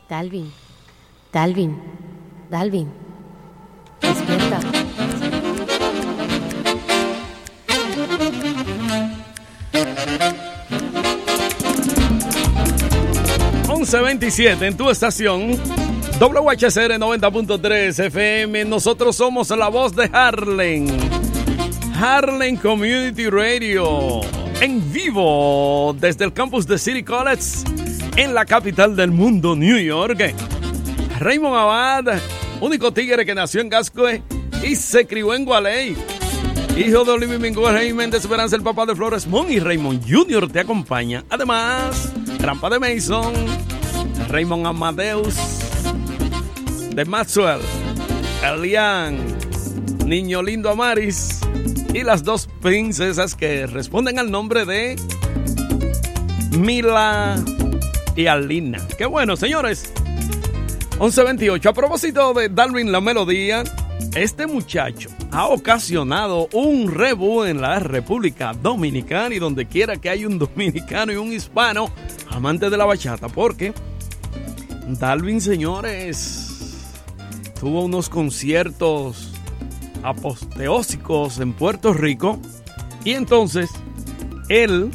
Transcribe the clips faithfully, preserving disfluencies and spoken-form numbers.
Dalvin, Dalvin, Dalvin, despierta. once veintisiete en tu estación W H C R noventa punto tres F M. Nosotros somos la voz de Harlem. Harlem Community Radio. En vivo desde el campus de City College en la capital del mundo, New York. Raymond Abad, único tigre que nació en Gascue y se crió en Gualey. Hijo de Olivia Mingo y Méndez Esperanza, el papá de Flores Mon, y Raymond junior te acompaña. Además, Trampa de Mason, Raymond Amadeus, de Maxwell, Elian, Niño Lindo Amaris y las dos princesas que responden al nombre de Mila y Alina. Qué bueno, señores. once veintiocho. A propósito de Dalvin la Melodía, este muchacho ha ocasionado un rebú en la República Dominicana y donde quiera que haya un dominicano y un hispano amante de la bachata, porque Dalvin, señores, tuvo unos conciertos apoteósicos en Puerto Rico y entonces él,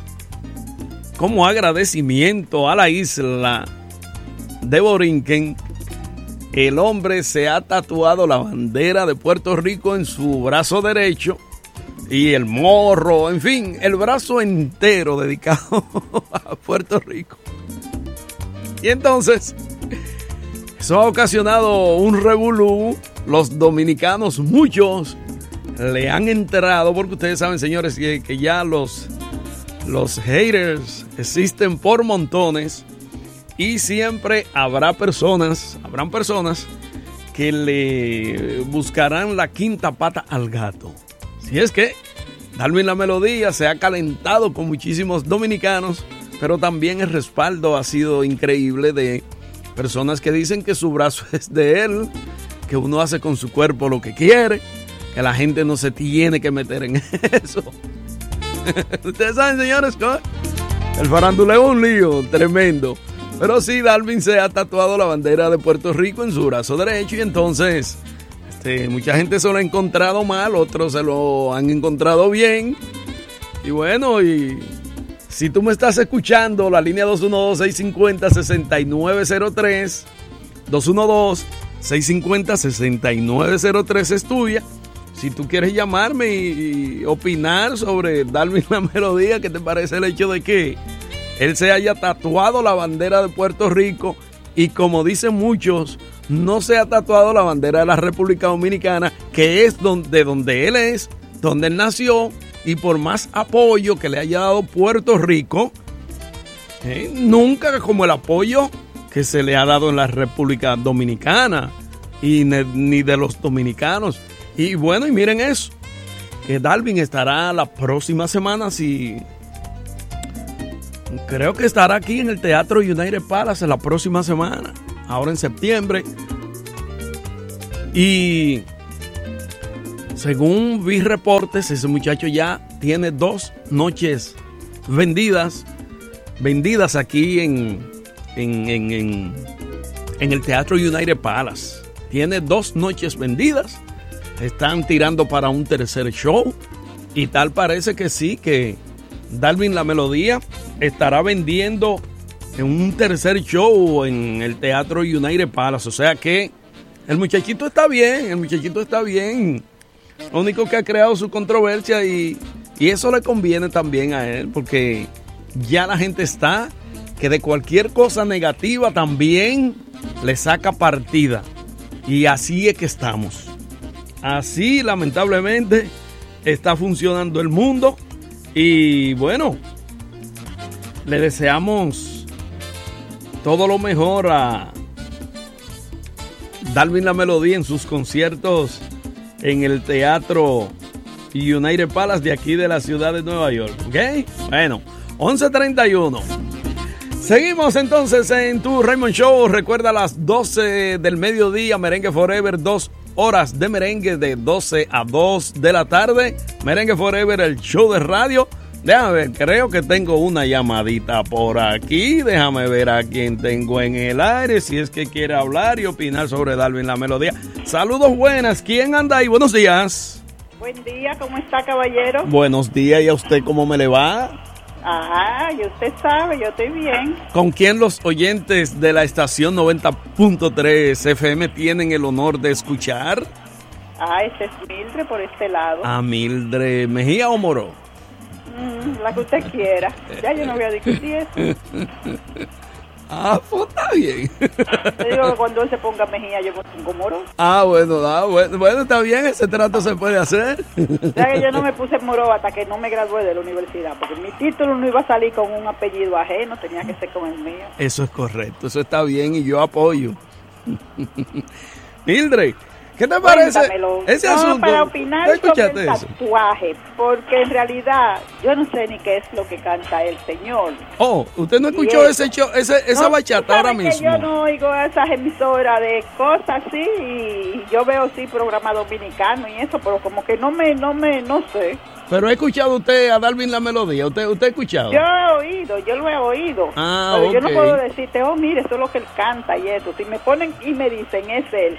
como agradecimiento a la isla de Borinquen, el hombre se ha tatuado la bandera de Puerto Rico en su brazo derecho y el morro, en fin, el brazo entero dedicado a Puerto Rico. Y entonces, eso ha ocasionado un revolú. Los dominicanos, muchos, le han enterado, porque ustedes saben, señores, que, que ya los, los haters existen por montones. Y siempre habrá personas, habrán personas que le buscarán la quinta pata al gato. Si es que Dalvin la Melodía se ha calentado con muchísimos dominicanos, pero también el respaldo ha sido increíble de personas que dicen que su brazo es de él, que uno hace con su cuerpo lo que quiere, que la gente no se tiene que meter en eso. Ustedes saben, señores, que el faranduleo es un lío tremendo. Pero sí, Dalvin se ha tatuado la bandera de Puerto Rico en su brazo derecho y entonces este, mucha gente se lo ha encontrado mal, otros se lo han encontrado bien. Y bueno, y si tú me estás escuchando, la línea dos uno dos, seis cinco cero, seis nueve cero tres, dos uno dos, seis cinco cero, seis nueve cero tres es tuya. Si tú quieres llamarme y, y opinar sobre Dalvin la Melodía, ¿qué te parece el hecho de que él se haya tatuado la bandera de Puerto Rico y, como dicen muchos, no se ha tatuado la bandera de la República Dominicana, que es donde, donde él es, donde él nació, y por más apoyo que le haya dado Puerto Rico, eh, nunca como el apoyo que se le ha dado en la República Dominicana y ne, ni de los dominicanos. Y bueno, y miren eso, que Dalvin estará la próxima semana, si... Creo que estará aquí en el Teatro United Palace la próxima semana, ahora en septiembre. Y según vi reportes, ese muchacho ya tiene dos noches vendidas, vendidas aquí en, en, en, en, en el Teatro United Palace. Tiene dos noches vendidas. Están tirando para un tercer show. Y tal parece que sí, que Dalvin la Melodía estará vendiendo en un tercer show en el Teatro United Palace. O sea que el muchachito está bien, el muchachito está bien. Lo único que ha creado su controversia y, y eso le conviene también a él, porque ya la gente está que de cualquier cosa negativa también le saca partida. Y así es que estamos. Así, lamentablemente, está funcionando el mundo. Y bueno, le deseamos todo lo mejor a Dalvin la Melodía en sus conciertos en el Teatro United Palace de aquí de la ciudad de Nueva York. ¿Ok? Bueno, once treinta y uno. Seguimos entonces en tu Raymond Show. Recuerda, a las doce del mediodía, Merengue Forever, dos horas de merengue de doce a dos de la tarde. Merengue Forever, el show de radio Déjame ver, creo que tengo una llamadita por aquí. Déjame ver a quién tengo en el aire, si es que quiere hablar y opinar sobre Dalvin La Melodía. Saludos, buenas. ¿Quién anda ahí? Buenos días. Buen día, ¿cómo está, caballero? Buenos días, ¿y a usted cómo me le va? Ajá, y usted sabe, yo estoy bien. ¿Con quién los oyentes de la estación noventa punto tres F M tienen el honor de escuchar? Ah, este es Mildred por este lado. ¿A Mildred Mejía o Moró? Mm, la que usted quiera. Ya yo no voy a discutir eso. Ah, pues está bien. Te digo que cuando él se ponga Mejía, yo me pongo Moro. Ah, bueno, ah, bueno, bueno, está bien, ese trato se puede hacer. Ya que yo no me puse Moro hasta que no me gradué de la universidad, porque mi título no iba a salir con un apellido ajeno, tenía que ser con el mío. Eso es correcto, eso está bien y yo apoyo. Mildred, ¿qué te parece Cuéntamelo. ese no, asunto? para opinar sobre el eso? tatuaje, porque en realidad yo no sé ni qué es lo que canta el señor. Oh, ¿usted no escuchó Y ese, show, ese esa no, bachata ahora mismo? Que yo no oigo esas emisoras de cosas así y yo veo sí programa dominicano y eso, pero como que no me, no me, no sé. Pero ¿ha escuchado usted a Dalvin La Melodía? ¿Usted, usted ha escuchado? Yo he oído, yo lo he oído. Ah, pero okay. Yo no puedo decirte, oh, mire, eso es lo que él canta y eso. Si me ponen y me dicen, es él.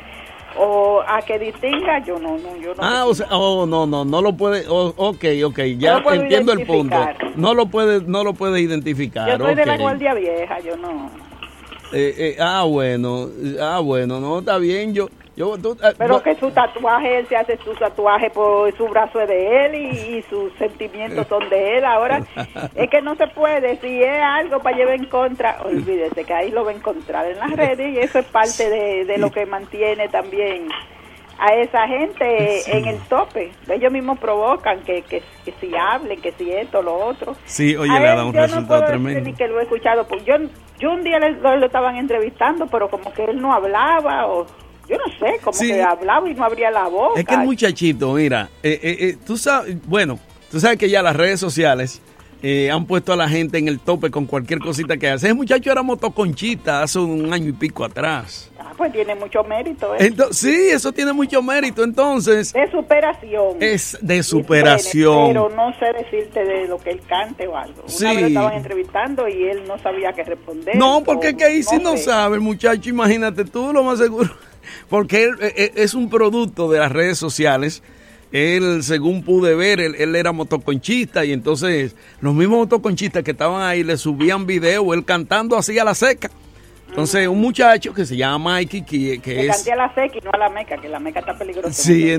O a que distinga, yo no, no, yo no. Ah, o sea, oh, no, no, no lo puede, oh, ok, ok, ya no entiendo el punto. No lo puede, no lo puede identificar. Yo soy okay. de la guardia vieja, yo no. Eh, eh, ah, bueno, ah, bueno, no, está bien, yo, yo, tú, eh, Pero no. que su tatuaje, él se hace su tatuaje por su brazo es de él y, y sus sentimientos son de él. Ahora, es que no se puede, si es algo para llevar en contra, olvídese que ahí lo va a encontrar en las redes y eso es parte de, de lo que mantiene también a esa gente sí. en el tope. Ellos mismos provocan que, que, que si hablen, que si esto, lo otro. Sí, oye, a le él, da un yo resultado no puedo tremendo. Decir ni que lo he escuchado, pues yo, yo un día lo, lo estaban entrevistando, pero como que él no hablaba o... Yo no sé, como sí. que hablaba y no abría la boca. Es que el muchachito, mira, eh, eh, eh, tú sabes, bueno, tú sabes que ya las redes sociales eh, han puesto a la gente en el tope con cualquier cosita que hace. Ese muchacho era motoconchita hace un año y pico atrás. Ah, pues tiene mucho mérito. ¿eh? Entonces, sí, eso tiene mucho mérito, entonces. De superación. Es de superación. Pero no sé decirte de lo que él cante o algo. Una sí. vez lo estaban entrevistando y él no sabía qué responder. No, porque es que ahí sí no, no sabe el muchacho, imagínate tú, lo más seguro. Porque él, él es un producto de las redes sociales. Él, según pude ver, él, él era motoconchista y entonces los mismos motoconchistas que estaban ahí le subían video, él cantando así a la seca. Entonces, uh-huh. un muchacho que se llama Mikey, que, que, que es... cante a la seca y no a la meca, que la meca está peligrosa. Sí,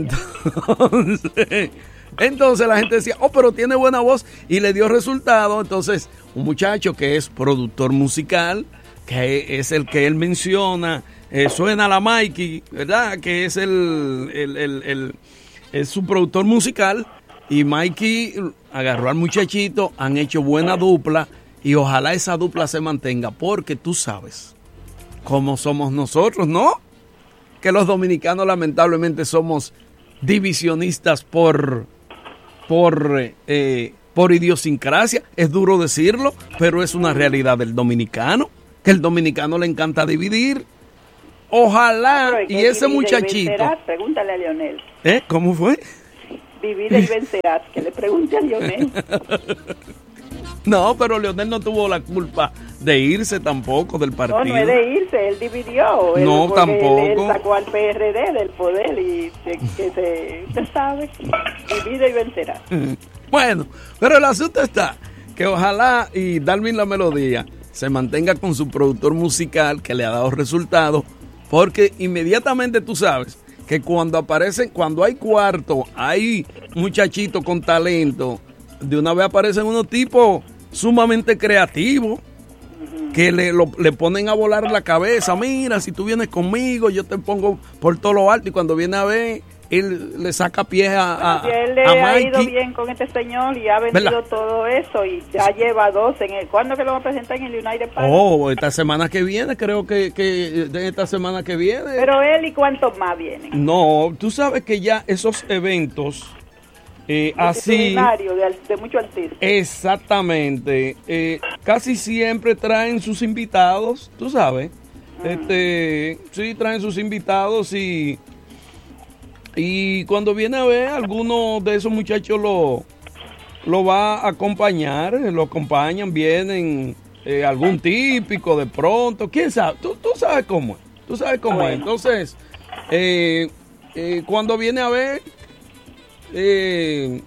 entonces... Entonces la gente decía, oh, pero tiene buena voz y le dio resultado. Entonces, un muchacho que es productor musical, que es el que él menciona... Eh, suena la Mikey, ¿verdad? Que es el, el, el, el es su productor musical y Mikey agarró al muchachito, han hecho buena dupla y ojalá esa dupla se mantenga porque tú sabes cómo somos nosotros, ¿no? Que los dominicanos lamentablemente somos divisionistas por por eh, por idiosincrasia, es duro decirlo, pero es una realidad del dominicano, que el dominicano le encanta dividir. Ojalá, y ese muchachito... Vencerás, pregúntale a Lionel. ¿Eh? ¿Cómo fue? Divide y vencerás, que le pregunte a Lionel. No, pero Lionel no tuvo la culpa de irse tampoco del partido. No, no es de irse, él dividió. Él, no, tampoco. Él, él sacó al P R D del poder y se, que se... Usted sabe, divide y vencerás. Bueno, pero el asunto está que ojalá y Dalvin La Melodía se mantenga con su productor musical que le ha dado resultados. Porque inmediatamente tú sabes que cuando aparecen, cuando hay cuarto, hay muchachitos con talento, de una vez aparecen unos tipos sumamente creativos que le, lo, le ponen a volar la cabeza. Mira, si tú vienes conmigo, yo te pongo por todo lo alto y cuando viene a ver, él le saca pie a, a, bueno, él le a ha Mikey. ido bien con este señor y ha vendido ¿verdad? Todo eso y ya lleva dos en el... ¿Cuándo que lo va a presentar en el United Park? Oh, esta semana que viene, creo que, que de esta semana que viene. Pero él y cuántos más vienen. No, tú sabes que ya esos eventos eh, así... De, de mucho artista. Exactamente. Eh, casi siempre traen sus invitados, tú sabes. Uh-huh. Este, sí, traen sus invitados y... Y cuando viene a ver, algunos de esos muchachos lo, lo va a acompañar, lo acompañan, vienen eh, algún típico de pronto, quién sabe, tú, tú sabes cómo es, tú sabes cómo Bueno. es. Entonces, eh, eh, cuando viene a ver, eh,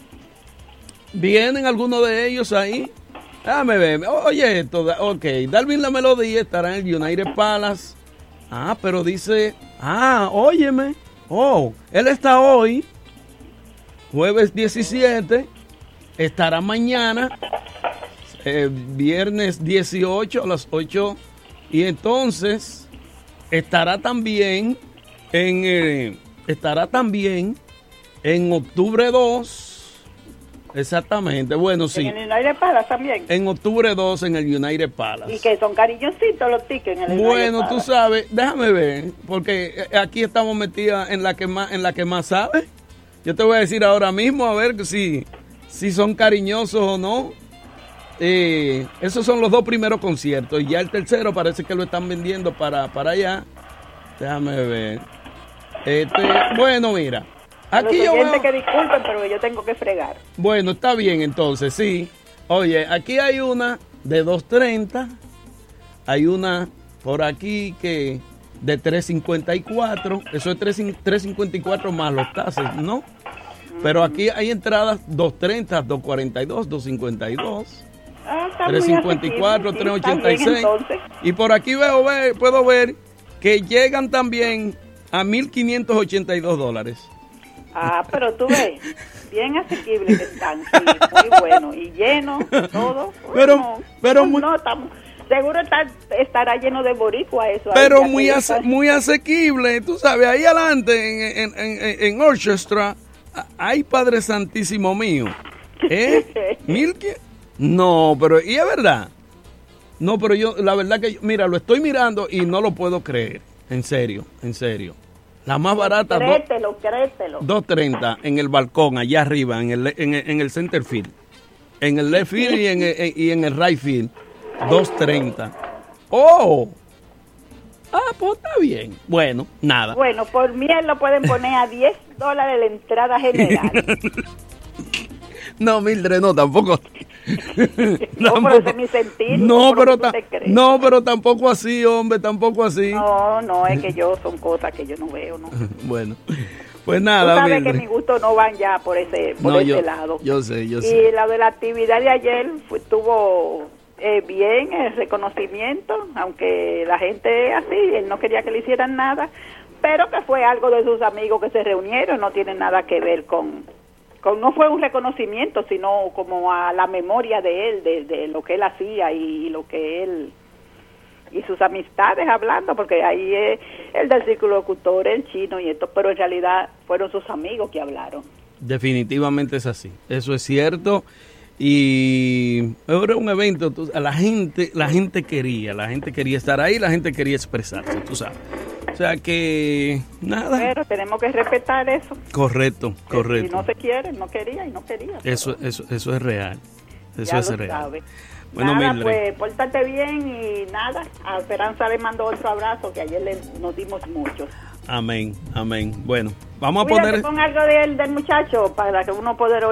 vienen algunos de ellos ahí. Déjame ver, oye esto, ok, Darwin La Melodía estará en el United Palace. Ah, pero dice, ah, óyeme, oh, él está hoy, jueves diecisiete, estará mañana, eh, viernes dieciocho a las ocho, y entonces estará también en, eh, estará también en octubre dos. Exactamente, bueno, sí. En el United Palace también. En octubre dos en el United Palace. Y que son cariñositos los tickets en el United Bueno, tú Palace. sabes, déjame ver, porque aquí estamos metidas en la que más, en la que más sabe. Yo te voy a decir ahora mismo a ver si, si son cariñosos o no. Eh, esos son los dos primeros conciertos. Y ya el tercero parece que lo están vendiendo para, para allá. Déjame ver. Este, bueno, mira. Aquí Los yo oyentes veo... que disculpen, pero yo tengo que fregar. Bueno, está bien entonces, sí. Oye, aquí hay una de dos treinta, hay una por aquí que de tres cincuenta y cuatro, eso es tres cincuenta y cuatro más los taxes, ¿no? Pero aquí hay entradas dos treinta, dos cuarenta y dos, dos cincuenta y dos, Ah, está tres muy cincuenta y cuatro, asequible, sí, tres ochenta y está bien, seis. entonces. Y por aquí veo, ver, puedo ver que llegan también a mil quinientos ochenta y dos dólares. Ah, pero tú ves, bien asequibles que están, sí, muy bueno, y lleno, todo. Pero- no, pero no, muy- no, estamos, seguro está, estará lleno de boricua eso. ahí, Pero ya muy, que ase- está- muy asequible, tú sabes, ahí adelante en, en, en, en Orchestra, a- hay Padre Santísimo mío. ¿Eh? ¿Mil qué? No, pero, y es verdad. No, pero yo, la verdad que, yo- mira, lo estoy mirando y no lo puedo creer. En serio, en serio. La más barata, do- Créetelo, créetelo. dos treinta en el balcón, allá arriba, en el, en el, en el center field. En el left field y en el, y en el right field. dos treinta. ¡Oh! Ah, pues está bien. Bueno, nada. Bueno, por mí lo pueden poner a diez dólares la entrada general. No, Mildred, no, tampoco. No, pero ese es mi sentir. No, ¿cómo pero, tú ta- te crees? no, pero tampoco así, hombre, tampoco así. No, no, es que yo son cosas que yo no veo, ¿no? Tú Bueno, pues nada, sabes Mildred. que mis gustos no van ya por ese, por No, ese yo, lado. yo sé, yo Y sé. la de la actividad de ayer fue, tuvo eh, bien el reconocimiento, aunque la gente así, él no quería que le hicieran nada, pero que fue algo de sus amigos que se reunieron, no tiene nada que ver con, con no fue un reconocimiento, sino como a la memoria de él, de, de lo que él hacía y, y lo que él y sus amistades hablando, porque ahí es el del círculo locutor, el chino y esto, pero en realidad fueron sus amigos que hablaron. Definitivamente es así. Eso es cierto. Y era un evento, tú- la gente, la gente quería, la gente quería estar ahí, la gente quería expresarse, tú sabes. O sea que nada. Pero tenemos que respetar eso. Correcto, Que correcto. Si no se quiere, no quería y no quería. Eso, eso, eso es real. Eso ya es lo real. sabe. Bueno, nada, Mildred. pues pórtate bien y nada. A Esperanza le mando otro abrazo que ayer le, nos dimos muchos. Amén, amén. Bueno, vamos a Cuídate poner... con algo del, del muchacho para que uno pueda oír.